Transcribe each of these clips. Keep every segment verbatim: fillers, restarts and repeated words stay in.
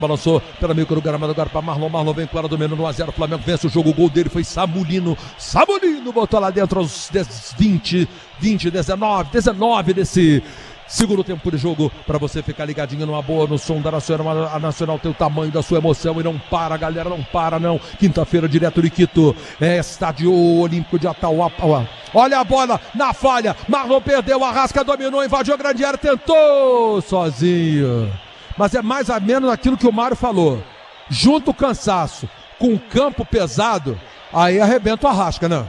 Balançou pela meio do gramado agora para Marlon. Marlon vem com ela dominando um a zero. O Flamengo vence o jogo. O gol dele foi Samulino. Samulino botou lá dentro aos vinte, vinte, dezenove, dezenove desse segundo tempo de jogo. Para você ficar ligadinho numa boa no som da Nacional. A Nacional tem o tamanho da sua emoção e não para, galera. Não para, não. Quinta-feira, direto de Quito. É Estádio Olímpico de Atauapauá. Olha a bola na falha. Marlon perdeu. Arrasca dominou, invadiu a grande área. Tentou sozinho. Mas é mais ou menos aquilo que o Mário falou. Junto o cansaço com o campo pesado, aí arrebenta o Arrasca, né?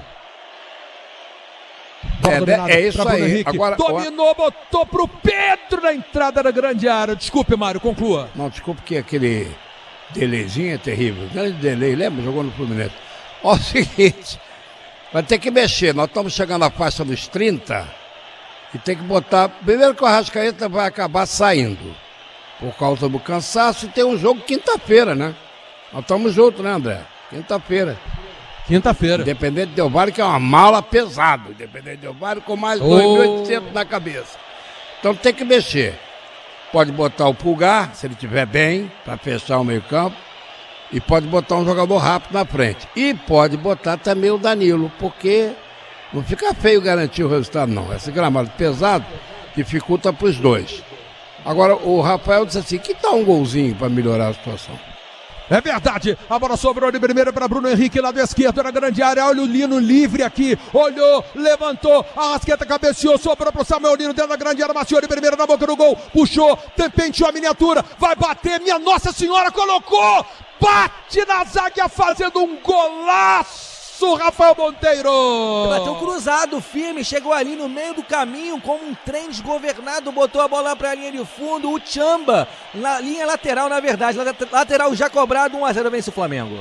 É, é isso aí. Agora, dominou, botou pro Pedro na entrada da grande área. Desculpe, Mário, conclua. Não, desculpe que aquele delayzinho é terrível. Grande delay, lembra? Jogou no Fluminense. Ó, o seguinte, vai ter que mexer. Nós estamos chegando à faixa dos trinta e tem que botar... Primeiro que o Arrascaeta vai acabar saindo. Por causa do cansaço, e tem um jogo quinta-feira, né? Nós estamos juntos, né, André? Quinta-feira. Quinta-feira. Independente Del Valle, que é uma mala pesada. Independente Del Valle com mais de dois mil e oitocentos na cabeça. Então tem que mexer. Pode botar o Pulgar, se ele estiver bem, para fechar o meio campo. E pode botar um jogador rápido na frente. E pode botar também o Danilo, porque não fica feio garantir o resultado, não. Esse gramado pesado dificulta para os dois. Agora, o Rafael disse assim, que tal um golzinho para melhorar a situação? É verdade, a bola sobrou de primeira para Bruno Henrique, lado esquerdo na grande área, olha o Lino livre aqui, olhou, levantou, a Arrascaeta cabeceou, sobrou para o Samuel Lino dentro da grande área, maciou de primeira na boca do gol, puxou, penteou a miniatura, vai bater, minha Nossa Senhora, colocou, bate na zaga fazendo um golaço! Rafael Monteiro! Bateu cruzado, firme, chegou ali no meio do caminho, como um trem desgovernado, botou a bola para a linha de fundo, o Tchamba, na linha lateral, na verdade, lateral já cobrado, um a zero vence o Flamengo.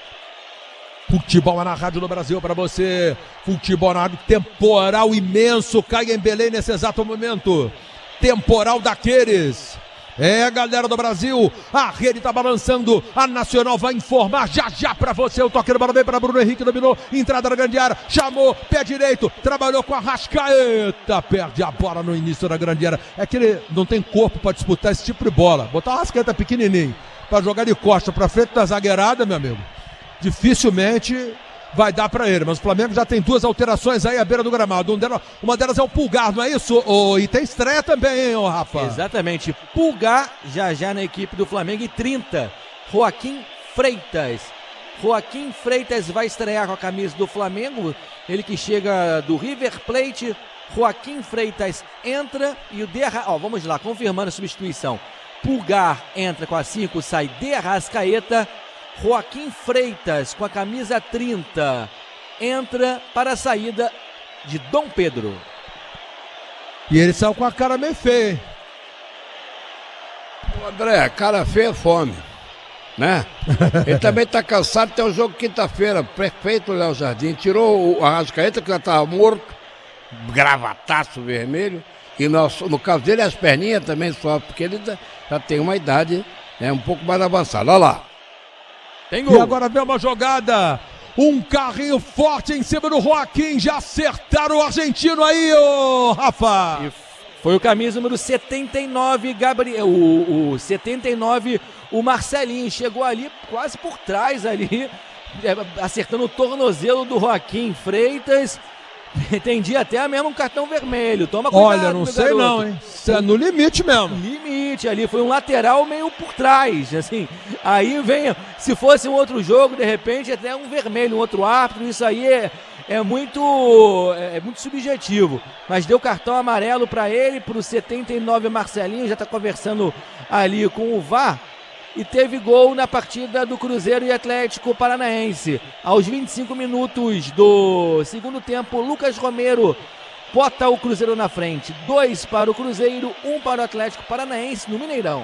Futebol é na rádio do Brasil para você, futebol na rádio, temporal imenso, cai em Belém nesse exato momento, temporal daqueles. É, galera do Brasil, a rede tá balançando, a Nacional vai informar já já pra você, o toque do bola bem para Bruno Henrique, dominou, entrada na grande área, chamou, pé direito, trabalhou com a Arrascaeta, perde a bola no início da grande área, é que ele não tem corpo pra disputar esse tipo de bola, botar a Arrascaeta pequenininho, pra jogar de costa pra frente da zagueirada, meu amigo, dificilmente vai dar pra ele, mas o Flamengo já tem duas alterações aí à beira do gramado, uma delas é o Pulgar, não é isso? Oh, e tem estreia também, hein, oh, Rafa? Exatamente, Pulgar já já na equipe do Flamengo e trinta, Joaquim Freitas. Joaquim Freitas vai estrear com a camisa do Flamengo, ele que chega do River Plate, Joaquim Freitas entra e o De Arrascaeta, ó, vamos lá, confirmando a substituição, Pulgar entra com a cinco, sai De Arrascaeta, Joaquim Freitas, com a camisa trinta, entra para a saída de Dom Pedro. E ele saiu com a cara meio feia, hein? Ô André, cara feia é fome, né? Ele também tá cansado, tem um jogo quinta-feira, perfeito o Léo Jardim, tirou o Arrascaeta, que já estava morto, gravataço vermelho, e no, no caso dele as perninhas também sofrem, porque ele já tem uma idade, né, um pouco mais avançada. Olha lá. Tem gol. E agora vem uma jogada, um carrinho forte em cima do Joaquim, já acertaram o argentino aí, ô Rafa. E foi o camisa número setenta e nove, Gabriel, o, o setenta e nove, o Marcelinho, chegou ali quase por trás ali, acertando o tornozelo do Joaquim Freitas. Entendi até mesmo um cartão vermelho. Toma cuidado. Olha, não sei garoto. Não, hein? Isso é no limite mesmo. Limite ali, foi um lateral meio por trás, assim. Aí vem, se fosse um outro jogo, de repente até um vermelho, um outro árbitro, isso aí é, é muito é, é muito subjetivo. Mas deu cartão amarelo para ele, pro setenta e nove Marcelinho, já tá conversando ali com o V A R. E teve gol na partida do Cruzeiro e Atlético Paranaense. Aos vinte e cinco minutos do segundo tempo, Lucas Romero bota o Cruzeiro na frente. Dois para o Cruzeiro, um para o Atlético Paranaense no Mineirão.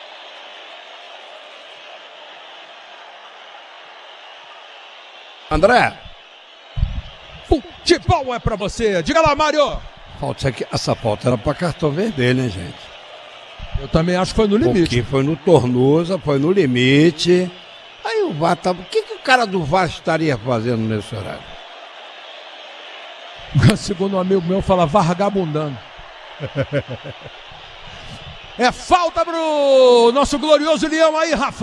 André. Futebol é pra você. Diga lá, Mário. Falta aqui, essa falta era pra cartão vermelho, hein, gente? Eu também acho que foi no limite. Porque foi no tornozo, foi no limite. Aí o V A R tava... O que, que o cara do V A R estaria fazendo nesse horário? Segundo um amigo meu, fala vagabundando. É falta pro nosso glorioso Leão aí, Rafa.